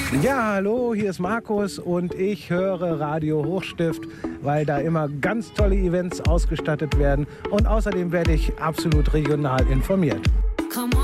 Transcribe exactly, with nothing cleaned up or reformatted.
Ja, hallo, hier ist Markus und ich höre Radio Hochstift, weil da immer ganz tolle Events ausgestattet werden und außerdem werde ich absolut regional informiert.